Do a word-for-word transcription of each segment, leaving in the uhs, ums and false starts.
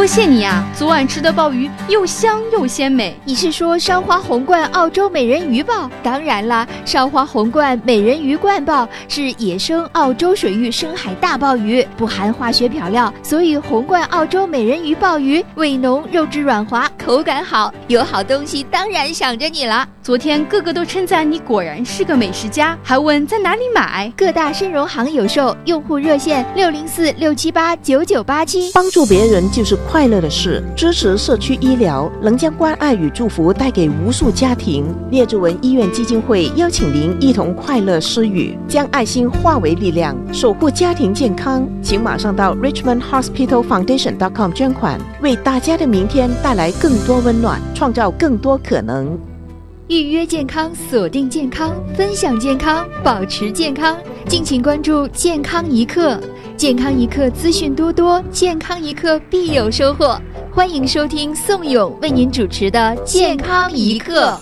多谢你啊，昨晚吃的鲍鱼又香又鲜美。 你是说烧花红冠澳洲美人鱼鲍？当然啦，烧花红冠美人鱼冠鲍是野生澳洲水域深海大鲍鱼，不含化学漂料，所以红冠澳洲美人鱼鲍鱼味浓，肉质软滑，口感好，有好东西当然想着你了。 昨天个个都称赞你果然是个美食家，还问在哪里买。 各大深融行有售，用户热线六零四六七八九九八七。 帮助别人就是快乐的事，支持社区医疗，能将关爱与祝福带给无数家庭。列治文医院基金会邀请您一同快乐施予，将爱心化为力量，守护家庭健康。请马上到 richmond hospital foundation dot com 捐款，为大家的明天带来更多温暖，创造更多可能。 预约健康，锁定健康，分享健康，保持健康。敬请关注健康一刻，健康一刻资讯多多，健康一刻必有收获。欢迎收听宋勇为您主持的健康一刻。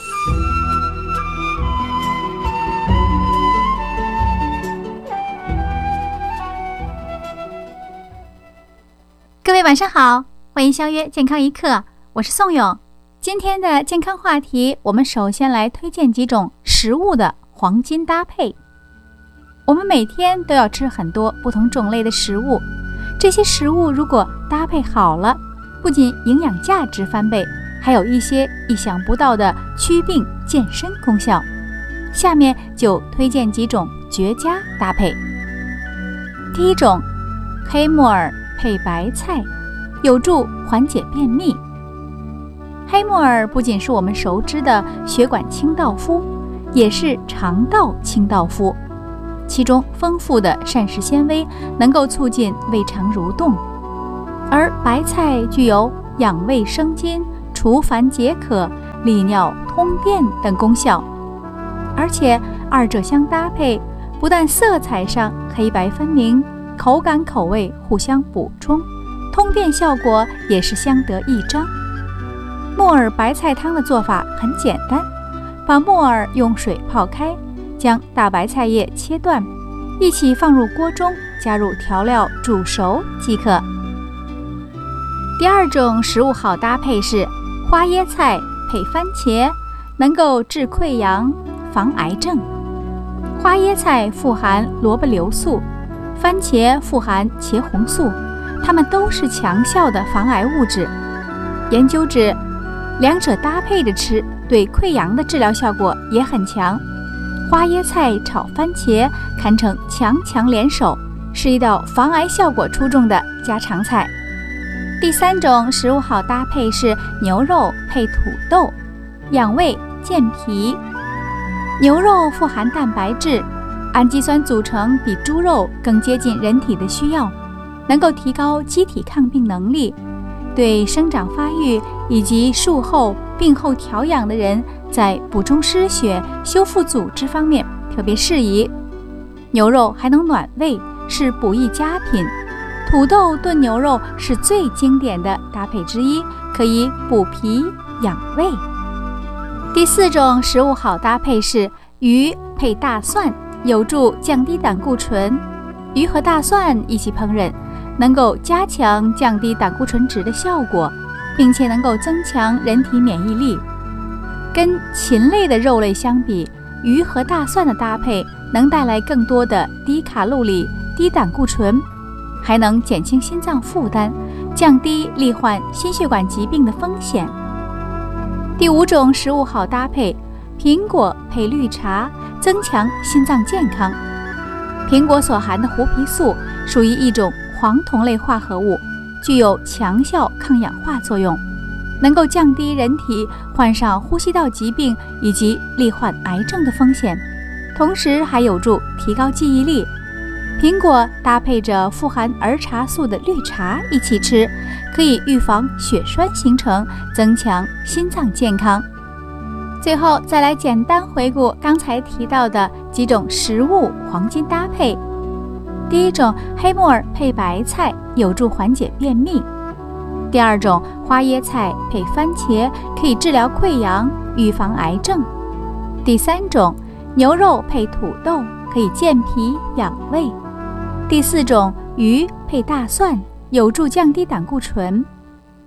各位晚上好，欢迎相约健康一刻，我是宋勇。今天的健康话题，我们首先来推荐几种食物的黄金搭配。我们每天都要吃很多不同种类的食物，这些食物如果搭配好了，不仅营养价值翻倍，还有一些意想不到的祛病健身功效。下面就推荐几种绝佳搭配。第一种，黑木耳配白菜，有助缓解便秘。黑木耳不仅是我们熟知的血管清道夫，也是肠道清道夫，其中丰富的膳食纤维能够促进胃肠蠕动，而白菜具有养胃生津、除烦解渴、利尿通便等功效，而且二者相搭配，不但色彩上黑白分明，口感口味互相补充，通便效果也是相得益彰。木耳白菜汤的做法很简单，把木耳用水泡开，将大白菜叶切断，一起放入锅中，加入调料煮熟即可。第二种食物好搭配是花椰菜配番茄，能够治溃疡、防癌症。花椰菜富含萝卜硫素，番茄富含茄红素，它们都是强效的防癌物质。研究指两者搭配着吃，对溃疡的治疗效果也很强。花椰菜炒番茄堪称强强联手，是一道防癌效果出众的家常菜。第三种食物好搭配是牛肉配土豆，养胃健脾。牛肉富含蛋白质，氨基酸组成比猪肉更接近人体的需要，能够提高机体抗病能力，对生长发育以及术后病后调养的人，在补充失血、修复组织方面特别适宜。牛肉还能暖胃，是补益佳品。土豆炖牛肉是最经典的搭配之一，可以补脾养胃。第四种食物好搭配是鱼配大蒜，有助降低胆固醇。鱼和大蒜一起烹饪，能够加强降低胆固醇值的效果，并且能够增强人体免疫力。跟禽类的肉类相比，鱼和大蒜的搭配能带来更多的低卡路里、低胆固醇，还能减轻心脏负担，降低罹患心血管疾病的风险。第五种食物好搭配，苹果配绿茶，增强心脏健康。苹果所含的胡皮素属于一种黄酮类化合物，具有强效抗氧化作用，能够降低人体患上呼吸道疾病以及罹患癌症的风险，同时还有助提高记忆力。苹果搭配着富含儿茶素的绿茶一起吃，可以预防血栓形成，增强心脏健康。最后再来简单回顾刚才提到的几种食物黄金搭配。第一种，黑木耳配白菜，有助缓解便秘。第二种，花椰菜配番茄，可以治疗溃疡，预防癌症。第三种，牛肉配土豆，可以健脾养胃。第四种，鱼配大蒜，有助降低胆固醇。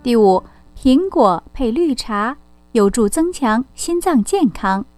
第五，苹果配绿茶有助增强心脏健康。